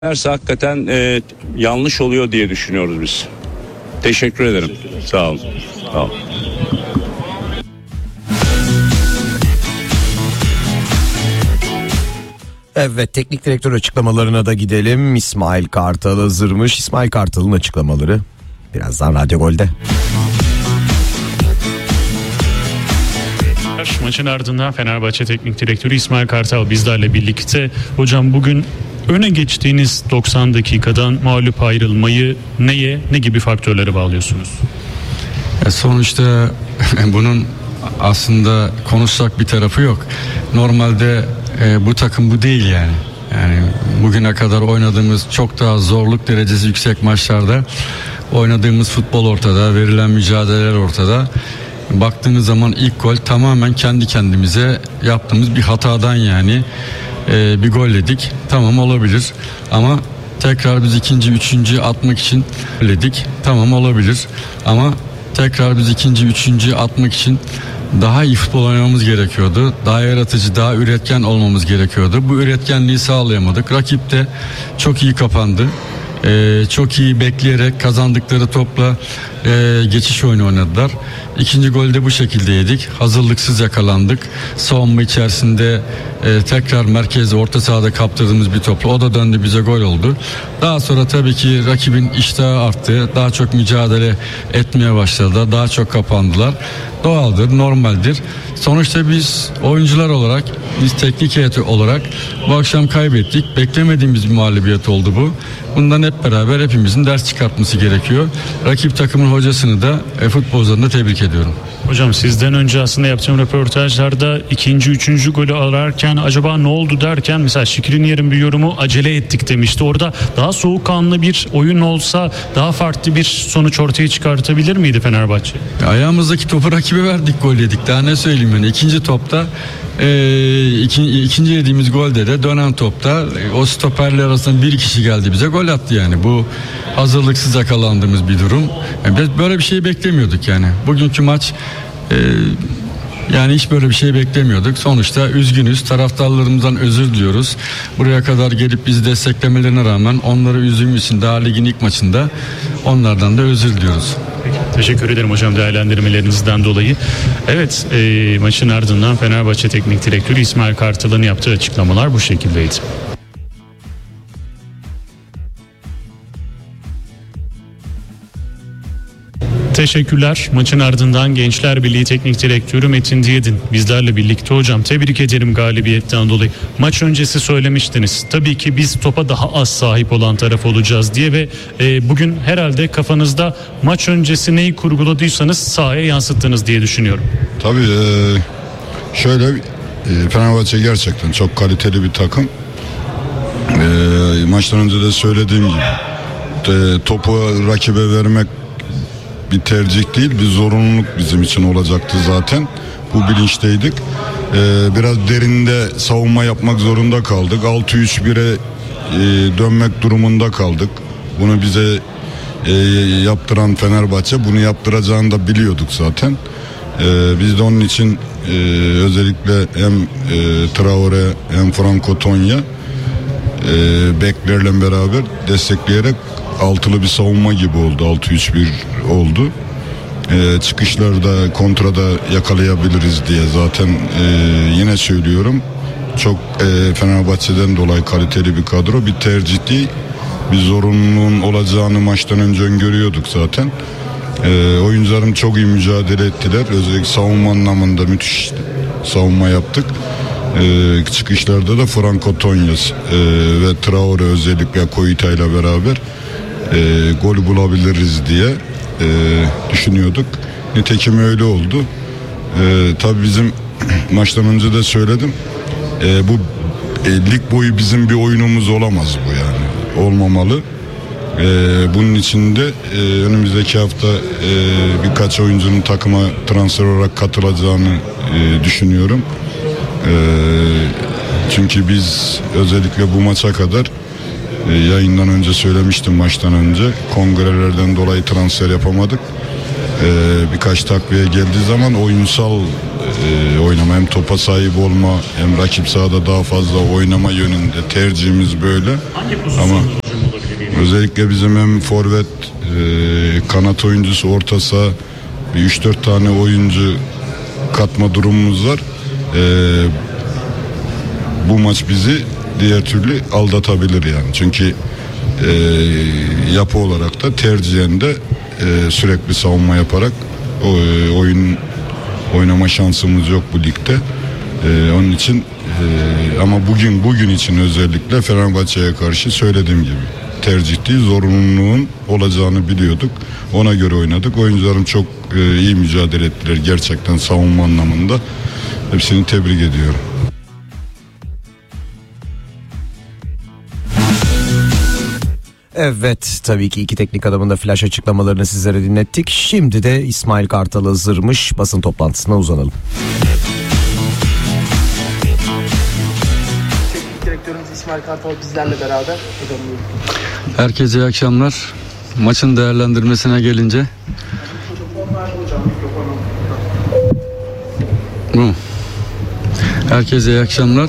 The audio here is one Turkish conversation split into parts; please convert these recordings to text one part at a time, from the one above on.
Hakikaten yanlış oluyor diye düşünüyoruz biz. Teşekkür ederim. Sağ olun. Sağ olun. Evet, teknik direktör açıklamalarına da gidelim. İsmail Kartal hazırmış. İsmail Kartal'ın açıklamaları birazdan Radyo Gol'de. Maçın ardından Fenerbahçe Teknik Direktörü İsmail Kartal bizlerle birlikte. Hocam, bugün öne geçtiğiniz 90 dakikadan mağlup ayrılmayı ne gibi faktörlere bağlıyorsunuz? Sonuçta bunun aslında konuşsak bir tarafı yok. Normalde bu takım bu değil yani. Yani bugüne kadar oynadığımız çok daha zorluk derecesi yüksek maçlarda oynadığımız futbol ortada, verilen mücadeleler ortada. Baktığınız zaman ilk gol tamamen kendi kendimize yaptığımız bir hatadan yani bir gol yedik. Tamam, olabilir ama tekrar biz ikinci, üçüncü atmak için yedik. Tamam, olabilir ama tekrar biz ikinci, üçüncü atmak için daha iyi futbol oynamamız gerekiyordu. Daha yaratıcı, daha üretken olmamız gerekiyordu. Bu üretkenliği sağlayamadık. Rakip de çok iyi kapandı. Çok iyi bekleyerek kazandıkları topla geçiş oyunu oynadılar. İkinci golde bu şekilde yedik. Hazırlıksız yakalandık. Savunma içerisinde tekrar merkezde orta sahada kaptırdığımız bir topla o da döndü, bize gol oldu. Daha sonra tabii ki rakibin iştahı arttı. Daha çok mücadele etmeye başladılar. Daha çok kapandılar. Doğaldır, normaldir. Sonuçta biz oyuncular olarak, biz teknik heyeti olarak bu akşam kaybettik. Beklemediğimiz bir mağlubiyet oldu bu. Bundan hep beraber hepimizin ders çıkartması gerekiyor. Rakip takımın hocasını da futbolcularını da tebrik ediyorum. Hocam, sizden önce aslında yaptığım röportajlarda ikinci, üçüncü golü ararken acaba ne oldu derken mesela Şikriniyar'ın bir yorumu acele ettik demişti. Orada daha soğukkanlı bir oyun olsa daha farklı bir sonuç ortaya çıkartabilir miydi Fenerbahçe? Ayağımızdaki topu rakibe verdik, gol yedik. Daha ne söyleyeyim yani. İkinci topta ikinci yediğimiz golde de dönen topta o stoperler arasında bir kişi geldi, bize gol attı yani. Bu hazırlıksız yakalandığımız bir durum. Yani biz böyle bir şey beklemiyorduk yani. Bugünkü maç yani hiç böyle bir şey beklemiyorduk. Sonuçta üzgünüz. Taraftarlarımızdan özür diliyoruz. Buraya kadar gelip bizi desteklemelerine rağmen onları üzdüğümüz için daha ligin ilk maçında onlardan da özür diliyoruz. Teşekkür ederim hocam değerlendirmelerinizden dolayı. Evet, maçın ardından Fenerbahçe Teknik Direktörü İsmail Kartal'ın yaptığı açıklamalar bu şekildeydi. Teşekkürler. Maçın ardından Gençler Birliği Teknik Direktörü Metin Diyedin bizlerle birlikte. Hocam, tebrik ederim galibiyetten dolayı. Maç öncesi söylemiştiniz. Tabii ki biz topa daha az sahip olan taraf olacağız diye ve bugün herhalde kafanızda maç öncesi neyi kurguladıysanız sahaya yansıttınız diye düşünüyorum. Tabii şöyle Fenerbahçe gerçekten çok kaliteli bir takım. Maçtan önce de söylediğim gibi topu rakibe vermek bir tercih değil, bir zorunluluk bizim için olacaktı zaten. Bu bilinçteydik. Biraz derinde savunma yapmak zorunda kaldık. 6-3-1'e dönmek durumunda kaldık. Bunu bize yaptıran Fenerbahçe, bunu yaptıracağını da biliyorduk zaten. Biz de onun için özellikle hem Traore hem Franco Tonya beklerle beraber destekleyerek altılı bir savunma gibi oldu. 6-3-1 oldu. Çıkışlarda, kontrada yakalayabiliriz diye zaten yine söylüyorum. Çok Fenerbahçe'den dolayı kaliteli bir kadro. Bir tercih değil, bir zorunluluğun olacağını maçtan önce öngörüyorduk zaten. Oyuncularım çok iyi mücadele ettiler. Özellikle savunma anlamında müthiş savunma yaptık. Çıkışlarda da Franco Tonyas ve Traore özellikle Koita ile beraber gol bulabiliriz diye düşünüyorduk. Nitekim öyle oldu. Tabii bizim maçtan önce de söyledim. Bu lig boyu bizim bir oyunumuz olamaz bu yani. Olmamalı. Bunun için de önümüzdeki hafta birkaç oyuncunun takıma transfer olarak katılacağını düşünüyorum. Çünkü biz özellikle bu maça kadar yayından önce söylemiştim, maçtan önce kongrelerden dolayı transfer yapamadık. birkaç takviye geldiği zaman oyunsal oynama, hem topa sahip olma hem rakip sahada daha fazla oynama yönünde tercihimiz böyle. Ama özellikle bizim hem forvet, kanat oyuncusu, orta saha, bir 3-4 tane oyuncu katma durumumuz var. Bu maç bizi diğer türlü aldatabilir yani. Çünkü yapı olarak da tercihen de sürekli savunma yaparak oynama şansımız yok bu ligde. Onun için ama bugün için özellikle Fenerbahçe'ye karşı söylediğim gibi tercih değil, zorunluluğun olacağını biliyorduk. Ona göre oynadık. Oyuncularım çok iyi mücadele ettiler gerçekten savunma anlamında. Hepsini tebrik ediyorum. Evet, tabii ki iki teknik adamın da flash açıklamalarını sizlere dinlettik. Şimdi de İsmail Kartal hazırmış, basın toplantısına uzanalım. Teknik direktörümüz İsmail Kartal bizlerle beraber. Herkese iyi akşamlar. Maçın değerlendirmesine gelince herkese iyi akşamlar.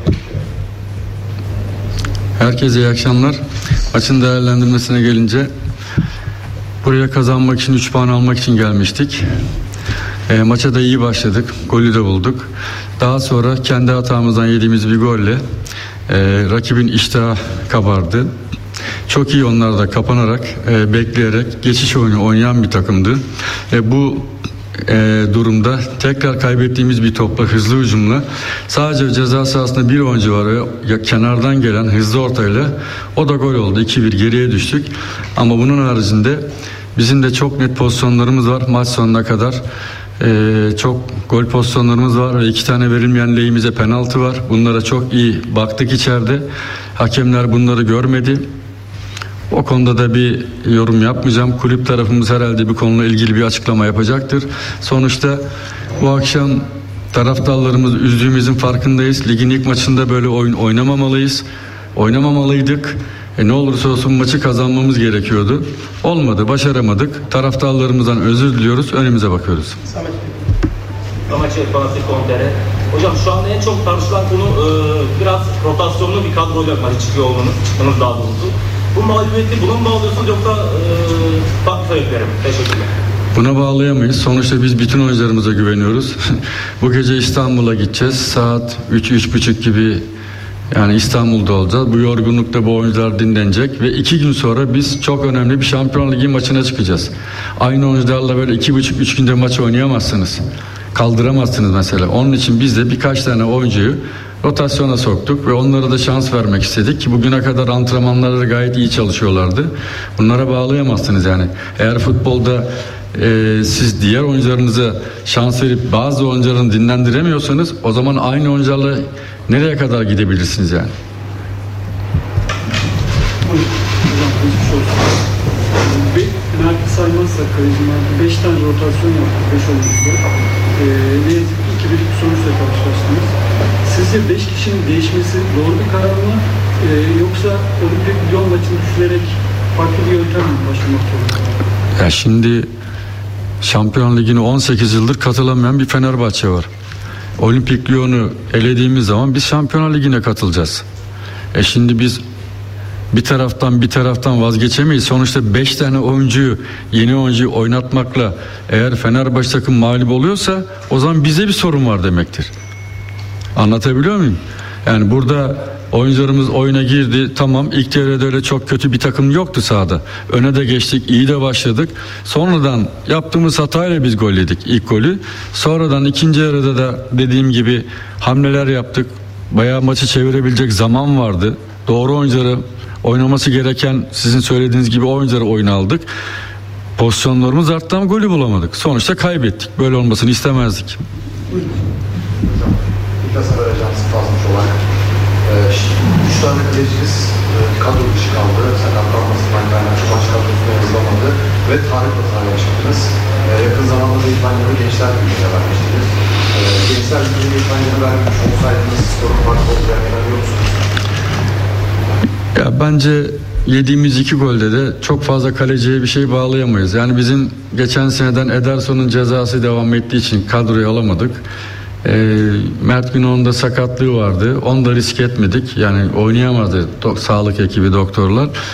Herkese iyi akşamlar. Maçın değerlendirmesine gelince buraya kazanmak için, 3 puan almak için gelmiştik. Maça da iyi başladık. Golü de bulduk. Daha sonra kendi hatamızdan yediğimiz bir golle rakibin iştahı kabardı. Çok iyi onlar da kapanarak, bekleyerek geçiş oyunu oynayan bir takımdı. Bu durumda tekrar kaybettiğimiz bir topla, hızlı hücumla, sadece ceza sahasında bir oyuncu var ve kenardan gelen hızlı ortayla o da gol oldu. 2-1 geriye düştük. Ama bunun haricinde bizim de çok net pozisyonlarımız var. Maç sonuna kadar çok gol pozisyonlarımız var ve 2 tane verilmeyen lehimize penaltı var. Bunlara çok iyi baktık içeride. Hakemler bunları görmedi. O konuda da bir yorum yapmayacağım. Kulüp tarafımız herhalde bir konuyla ilgili bir açıklama yapacaktır. Sonuçta bu akşam taraftarlarımız üzdüğümüzün farkındayız. Ligin ilk maçında böyle oyun oynamamalıyız. Oynamamalıydık. Ne olursa olsun maçı kazanmamız gerekiyordu. Olmadı, başaramadık. Taraftarlarımızdan özür diliyoruz. Önümüze bakıyoruz. Hocam şu anda en çok tartışılan konu biraz rotasyonlu bir kadroyla maçı çıkıyor olmanız. Çıktınız daha doğrusu. Bu mağlubiyeti buna mı bağlıyorsunuz yoksa farklı sebepleri mi? Teşekkürler. Buna bağlayamayız. Sonuçta biz bütün oyuncularımıza güveniyoruz. Bu gece İstanbul'a gideceğiz. Saat 3-3.30 gibi yani İstanbul'da olacağız. Bu yorgunlukta bu oyuncular dinlenecek ve 2 gün sonra biz çok önemli bir Şampiyon Ligi maçına çıkacağız. Aynı oyuncularla böyle 2,5-3 günde maç oynayamazsınız. Kaldıramazsınız mesela. Onun için biz de birkaç tane oyuncuyu rotasyona soktuk ve onlara da şans vermek istedik ki bugüne kadar antrenmanları gayet iyi çalışıyorlardı. Bunlara bağlayamazsınız yani. Eğer futbolda siz diğer oyuncularınıza şans verip bazı oyuncularını dinlendiremiyorsanız o zaman aynı oyuncularla nereye kadar gidebilirsiniz yani? Penaltı saymazsak kalecinin 5 tane rotasyon yaptık 5 oyuncuda. Ne yazık ki 2-1'lik bir sonuçla karşılaştınız. Sizce 5 kişinin değişmesi doğru bir karar mı? Yoksa Olimpik Lyon maçını düşürerek farklı bir yöntem mi başlamak zorunda? Ya şimdi Şampiyon Ligi'ne 18 yıldır katılamayan bir Fenerbahçe var. Olimpik Lyon'u elediğimiz zaman biz Şampiyonlar Ligi'ne katılacağız. Şimdi biz bir taraftan vazgeçemeyiz. Sonuçta 5 tane oyuncuyu, yeni oyuncuyu oynatmakla eğer Fenerbahçe takım mağlup oluyorsa o zaman bize bir sorun var demektir. Anlatabiliyor muyum? Yani burada oyuncularımız oyuna girdi. Tamam, ilk devrede öyle çok kötü bir takım yoktu sahada. Öne de geçtik, iyi de başladık. Sonradan yaptığımız hatayla biz gol yedik ilk golü. Sonradan ikinci yarıda da dediğim gibi hamleler yaptık. Bayağı maçı çevirebilecek zaman vardı. Doğru oyuncuları, oynaması gereken sizin söylediğiniz gibi oyuncuları oyuna aldık. Pozisyonlarımız arttı ama golü bulamadık. Sonuçta kaybettik. Böyle olmasını istemezdik. Piyasa ajansı fazlamış olan 3 tane kaleciniz kadro dışı kaldı. Sakatlanmasından kaynaklı maç kadrosuna yazılamadı ve tarih hatası yaşadınız. Yakın zamanda da İspanya'da Gençler Birliği'ne vermiştiniz. Gençler Birliği'ne İspanya'da vermiş olsaydınız sorun farklı olacağını inanıyor musunuz? Ya bence yediğimiz 2 golde de çok fazla kaleciye bir şey bağlayamayız. Yani bizim geçen seneden Ederson'un cezası devam ettiği için kadroyu alamadık. Mert Günok'un da sakatlığı vardı. Onu da risk etmedik. Yani oynayamadı sağlık ekibi, doktorlar.